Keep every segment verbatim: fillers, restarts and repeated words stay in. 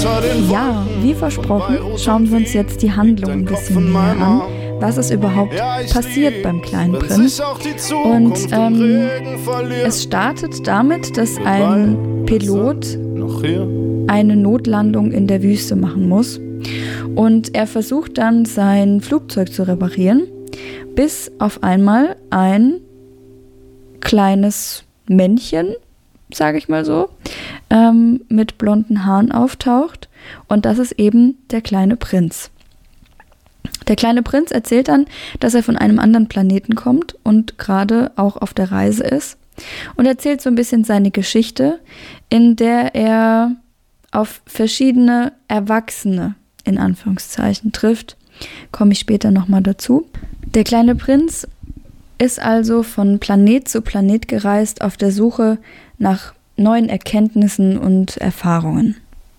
Ja, wie versprochen, schauen wir uns jetzt die Handlung ein bisschen näher an. Was ist überhaupt passiert beim kleinen Prinz? Und ähm, es startet damit, dass ein Pilot eine Notlandung in der Wüste machen muss. Und er versucht dann, sein Flugzeug zu reparieren, bis auf einmal ein kleines Männchen, sage ich mal so, ähm, mit blonden Haaren auftaucht. Und das ist eben der kleine Prinz. Der kleine Prinz erzählt dann, dass er von einem anderen Planeten kommt und gerade auch auf der Reise ist. Und erzählt so ein bisschen seine Geschichte, in der er auf verschiedene Erwachsene, in Anführungszeichen, trifft. Komme ich später nochmal dazu. Der kleine Prinz ist also von Planet zu Planet gereist auf der Suche nach neuen Erkenntnissen und Erfahrungen.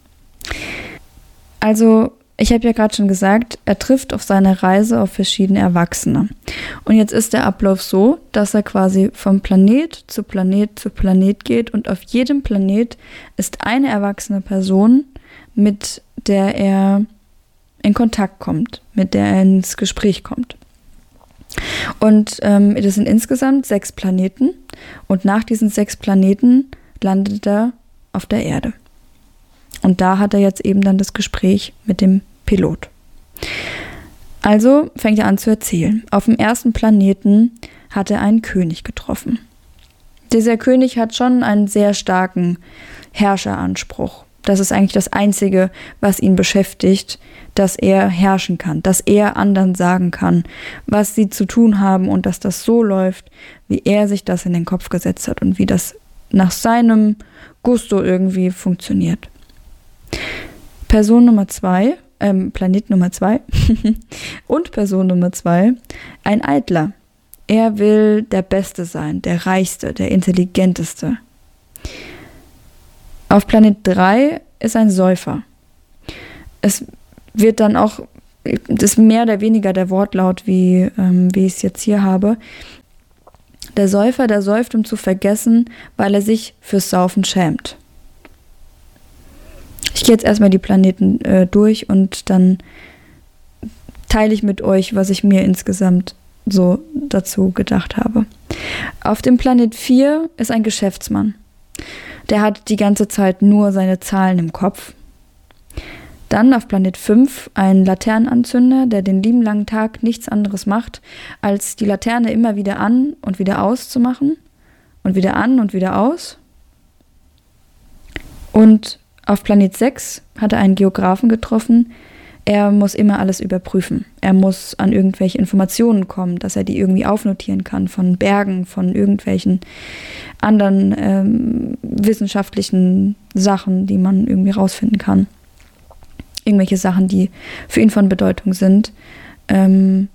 Also, ich habe ja gerade schon gesagt, er trifft auf seiner Reise auf verschiedene Erwachsene. Und jetzt ist der Ablauf so, dass er quasi vom Planet zu Planet zu Planet geht und auf jedem Planet ist eine erwachsene Person, mit der er in Kontakt kommt, mit der er ins Gespräch kommt. Und ähm, das sind insgesamt sechs Planeten und nach diesen sechs Planeten landet er auf der Erde. Und da hat er jetzt eben dann das Gespräch mit dem Pilot. Also fängt er an zu erzählen. Auf dem ersten Planeten hat er einen König getroffen. Dieser König hat schon einen sehr starken Herrscheranspruch. Das ist eigentlich das Einzige, was ihn beschäftigt, dass er herrschen kann, dass er anderen sagen kann, was sie zu tun haben und dass das so läuft, wie er sich das in den Kopf gesetzt hat und wie das nach seinem Gusto irgendwie funktioniert. Person Nummer zwei, ähm, Planet Nummer zwei und Person Nummer zwei, ein Eitler. Er will der Beste sein, der Reichste, der Intelligenteste. Auf Planet drei ist ein Säufer. Es wird dann auch, das ist mehr oder weniger der Wortlaut, wie, ähm, wie ich es jetzt hier habe. Der Säufer, der säuft, um zu vergessen, weil er sich fürs Saufen schämt. Ich gehe jetzt erstmal die Planeten äh, durch und dann teile ich mit euch, was ich mir insgesamt so dazu gedacht habe. Auf dem Planet vier ist ein Geschäftsmann. Der hat die ganze Zeit nur seine Zahlen im Kopf. Dann auf Planet fünf ein Laternenanzünder, der den lieben langen Tag nichts anderes macht, als die Laterne immer wieder an und wieder auszumachen und wieder an und wieder aus. Und auf Planet sechs hat er einen Geografen getroffen. Er muss immer alles überprüfen. Er muss an irgendwelche Informationen kommen, dass er die irgendwie aufnotieren kann von Bergen, von irgendwelchen anderen ähm, wissenschaftlichen Sachen, die man irgendwie rausfinden kann. Irgendwelche Sachen, die für ihn von Bedeutung sind. Ähm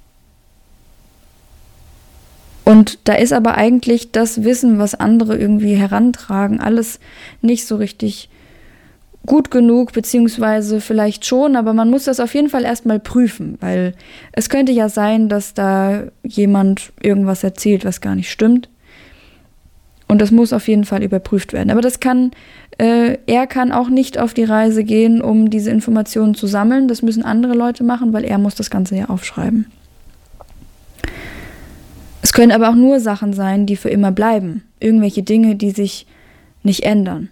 und da ist aber eigentlich das Wissen, was andere irgendwie herantragen, alles nicht so richtig gut genug, beziehungsweise vielleicht schon, aber man muss das auf jeden Fall erstmal prüfen, weil es könnte ja sein, dass da jemand irgendwas erzählt, was gar nicht stimmt. Und das muss auf jeden Fall überprüft werden. Aber das kann, äh, er kann auch nicht auf die Reise gehen, um diese Informationen zu sammeln. Das müssen andere Leute machen, weil er muss das Ganze ja aufschreiben. Es können aber auch nur Sachen sein, die für immer bleiben. Irgendwelche Dinge, die sich nicht ändern.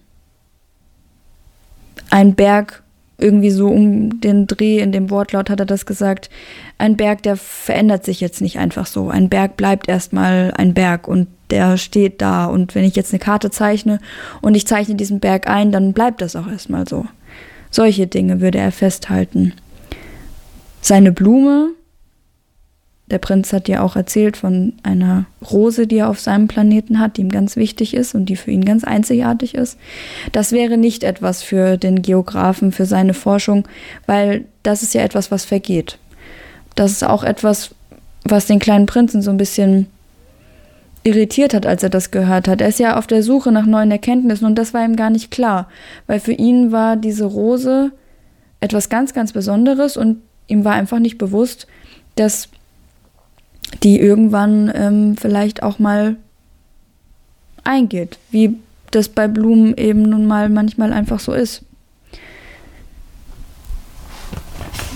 Ein Berg, irgendwie so um den Dreh, in dem Wortlaut hat er das gesagt, ein Berg, der verändert sich jetzt nicht einfach so. Ein Berg bleibt erstmal ein Berg und der steht da. Und wenn ich jetzt eine Karte zeichne und ich zeichne diesen Berg ein, dann bleibt das auch erstmal so. Solche Dinge würde er festhalten. Seine Blume, der Prinz hat ja auch erzählt von einer Rose, die er auf seinem Planeten hat, die ihm ganz wichtig ist und die für ihn ganz einzigartig ist. Das wäre nicht etwas für den Geografen, für seine Forschung, weil das ist ja etwas, was vergeht. Das ist auch etwas, was den kleinen Prinzen so ein bisschen irritiert hat, als er das gehört hat. Er ist ja auf der Suche nach neuen Erkenntnissen und das war ihm gar nicht klar, weil für ihn war diese Rose etwas ganz, ganz Besonderes und ihm war einfach nicht bewusst, dass die irgendwann ähm, vielleicht auch mal eingeht, wie das bei Blumen eben nun mal manchmal einfach so ist.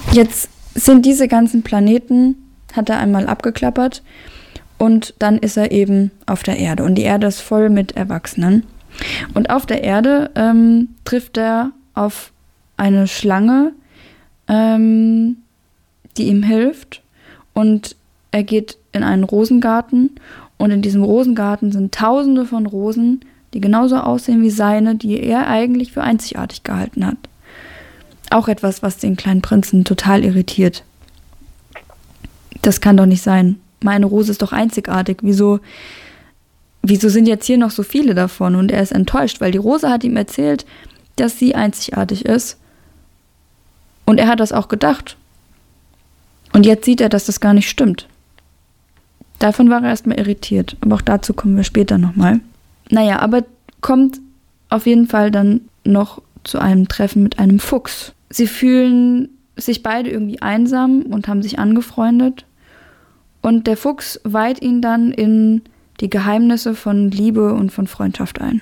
Jetzt sind diese ganzen Planeten, hat er einmal abgeklappert und dann ist er eben auf der Erde und die Erde ist voll mit Erwachsenen. Und auf der Erde ähm, trifft er auf eine Schlange, ähm, die ihm hilft und er geht in einen Rosengarten und in diesem Rosengarten sind tausende von Rosen, die genauso aussehen wie seine, die er eigentlich für einzigartig gehalten hat. Auch etwas, was den kleinen Prinzen total irritiert. Das kann doch nicht sein. Meine Rose ist doch einzigartig. Wieso, wieso sind jetzt hier noch so viele davon? Und er ist enttäuscht, weil die Rose hat ihm erzählt, dass sie einzigartig ist. Und er hat das auch gedacht. Und jetzt sieht er, dass das gar nicht stimmt. Davon war er erstmal irritiert. Aber auch dazu kommen wir später nochmal. Naja, aber kommt auf jeden Fall dann noch zu einem Treffen mit einem Fuchs. Sie fühlen sich beide irgendwie einsam und haben sich angefreundet. Und der Fuchs weiht ihn dann in die Geheimnisse von Liebe und von Freundschaft ein.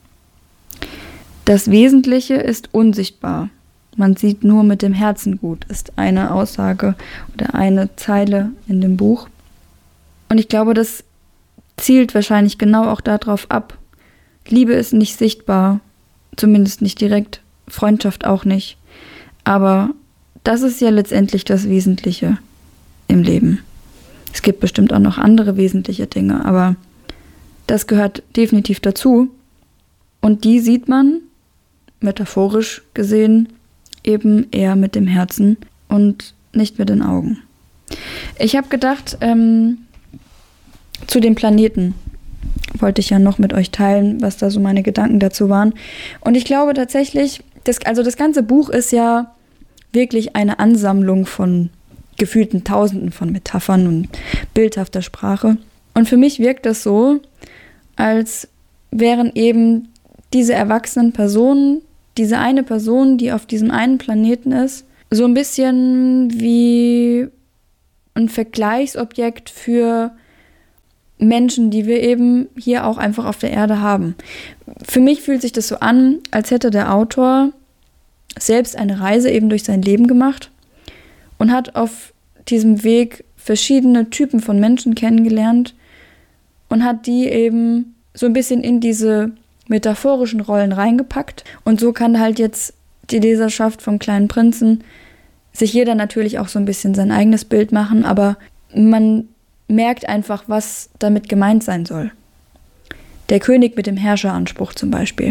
Das Wesentliche ist unsichtbar. Man sieht nur mit dem Herzen gut, ist eine Aussage oder eine Zeile in dem Buch. Und ich glaube, das zielt wahrscheinlich genau auch darauf ab. Liebe ist nicht sichtbar, zumindest nicht direkt, Freundschaft auch nicht. Aber das ist ja letztendlich das Wesentliche im Leben. Es gibt bestimmt auch noch andere wesentliche Dinge, aber das gehört definitiv dazu. Und die sieht man, metaphorisch gesehen, eben eher mit dem Herzen und nicht mit den Augen. Ich habe gedacht, ähm, zu den Planeten wollte ich ja noch mit euch teilen, was da so meine Gedanken dazu waren. Und ich glaube tatsächlich, das, also das ganze Buch ist ja wirklich eine Ansammlung von gefühlten Tausenden von Metaphern und bildhafter Sprache. Und für mich wirkt das so, als wären eben diese erwachsenen Personen, diese eine Person, die auf diesem einen Planeten ist, so ein bisschen wie ein Vergleichsobjekt für Menschen, die wir eben hier auch einfach auf der Erde haben. Für mich fühlt sich das so an, als hätte der Autor selbst eine Reise eben durch sein Leben gemacht und hat auf diesem Weg verschiedene Typen von Menschen kennengelernt und hat die eben so ein bisschen in diese metaphorischen Rollen reingepackt. Und so kann halt jetzt die Leserschaft vom Kleinen Prinzen sich jeder natürlich auch so ein bisschen sein eigenes Bild machen, aber man merkt einfach, was damit gemeint sein soll. Der König mit dem Herrscheranspruch zum Beispiel.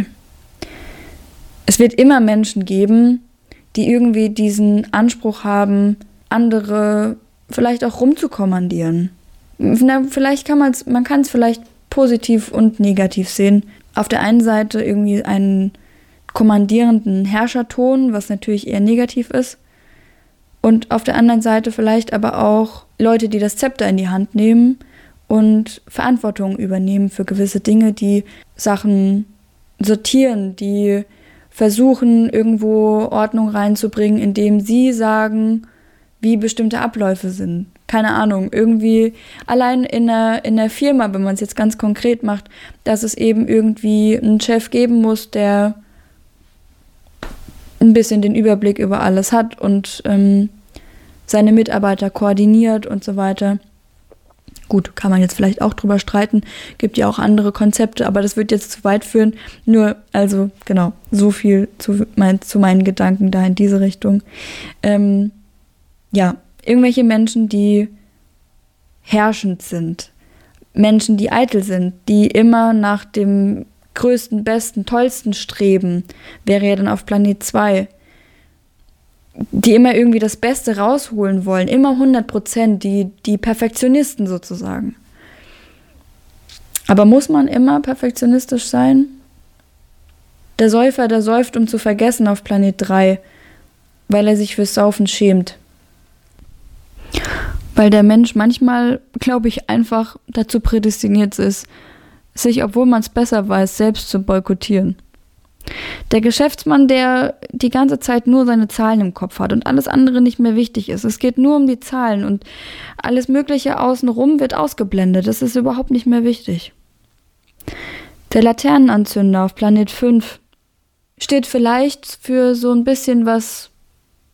Es wird immer Menschen geben, die irgendwie diesen Anspruch haben, andere vielleicht auch rumzukommandieren. Na, vielleicht kann man es, man kann es vielleicht positiv und negativ sehen. Auf der einen Seite irgendwie einen kommandierenden Herrscherton, was natürlich eher negativ ist. Und auf der anderen Seite vielleicht aber auch Leute, die das Zepter in die Hand nehmen und Verantwortung übernehmen für gewisse Dinge, die Sachen sortieren, die versuchen, irgendwo Ordnung reinzubringen, indem sie sagen, wie bestimmte Abläufe sind. Keine Ahnung, irgendwie allein in der, in der Firma, wenn man es jetzt ganz konkret macht, dass es eben irgendwie einen Chef geben muss, der ein bisschen den Überblick über alles hat und ähm, seine Mitarbeiter koordiniert und so weiter. Gut, kann man jetzt vielleicht auch drüber streiten, gibt ja auch andere Konzepte, aber das wird jetzt zu weit führen. Nur, also genau, so viel zu, mein, zu meinen Gedanken da in diese Richtung. Ähm, ja, irgendwelche Menschen, die herrschend sind, Menschen, die eitel sind, die immer nach dem größten, besten, tollsten streben, wäre ja dann auf Planet zwei, die immer irgendwie das Beste rausholen wollen, immer hundert Prozent, die, die Perfektionisten sozusagen. Aber muss man immer perfektionistisch sein? Der Säufer, der säuft, um zu vergessen auf Planet drei, weil er sich fürs Saufen schämt. Weil der Mensch manchmal, glaube ich, einfach dazu prädestiniert ist, sich, obwohl man es besser weiß, selbst zu boykottieren. Der Geschäftsmann, der die ganze Zeit nur seine Zahlen im Kopf hat und alles andere nicht mehr wichtig ist. Es geht nur um die Zahlen und alles Mögliche außenrum wird ausgeblendet. Das ist überhaupt nicht mehr wichtig. Der Laternenanzünder auf Planet fünf steht vielleicht für so ein bisschen was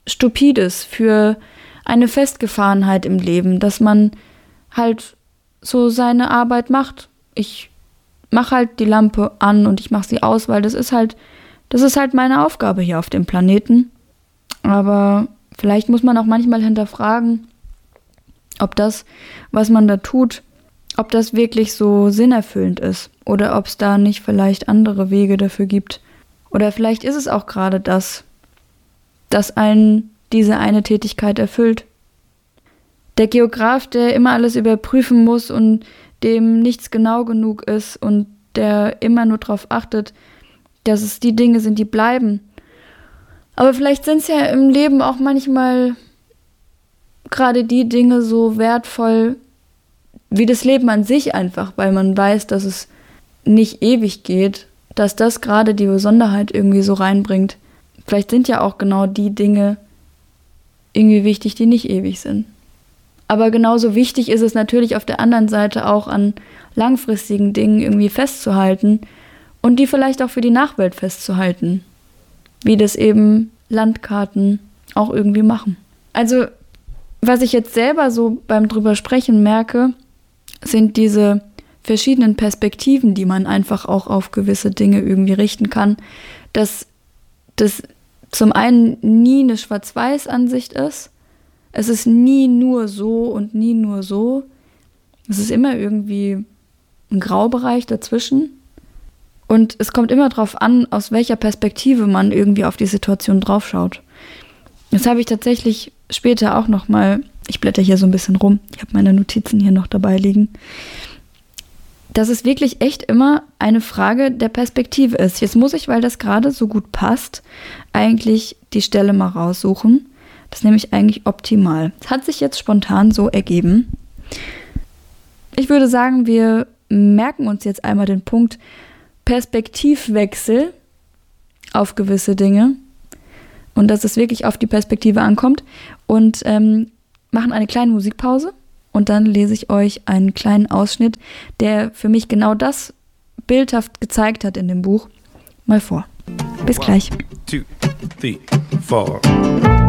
Stupides, für eine Festgefahrenheit im Leben, dass man halt so seine Arbeit macht. Ich mache halt die Lampe an und ich mache sie aus, weil das ist halt, das ist halt meine Aufgabe hier auf dem Planeten. Aber vielleicht muss man auch manchmal hinterfragen, ob das, was man da tut, ob das wirklich so sinnerfüllend ist oder ob es da nicht vielleicht andere Wege dafür gibt. Oder vielleicht ist es auch gerade das, dass einen diese eine Tätigkeit erfüllt. Der Geograf, der immer alles überprüfen muss und dem nichts genau genug ist und der immer nur darauf achtet, dass es die Dinge sind, die bleiben. Aber vielleicht sind es ja im Leben auch manchmal gerade die Dinge so wertvoll wie das Leben an sich einfach, weil man weiß, dass es nicht ewig geht, dass das gerade die Besonderheit irgendwie so reinbringt. Vielleicht sind ja auch genau die Dinge irgendwie wichtig, die nicht ewig sind. Aber genauso wichtig ist es natürlich auf der anderen Seite auch an langfristigen Dingen irgendwie festzuhalten und die vielleicht auch für die Nachwelt festzuhalten, wie das eben Landkarten auch irgendwie machen. Also was ich jetzt selber so beim drüber sprechen merke, sind diese verschiedenen Perspektiven, die man einfach auch auf gewisse Dinge irgendwie richten kann, dass das zum einen nie eine Schwarz-Weiß-Ansicht ist. Es ist nie nur so und nie nur so. Es ist immer irgendwie ein Graubereich dazwischen. Und es kommt immer darauf an, aus welcher Perspektive man irgendwie auf die Situation draufschaut. Das habe ich tatsächlich später auch noch mal, ich blätter hier so ein bisschen rum, ich habe meine Notizen hier noch dabei liegen, dass es wirklich echt immer eine Frage der Perspektive ist. Jetzt muss ich, weil das gerade so gut passt, eigentlich die Stelle mal raussuchen. Das ist nämlich eigentlich optimal. Es hat sich jetzt spontan so ergeben. Ich würde sagen, wir merken uns jetzt einmal den Punkt Perspektivwechsel auf gewisse Dinge und dass es wirklich auf die Perspektive ankommt und ähm, machen eine kleine Musikpause. Und dann lese ich euch einen kleinen Ausschnitt, der für mich genau das bildhaft gezeigt hat in dem Buch, mal vor. Bis gleich. One, two, three, four.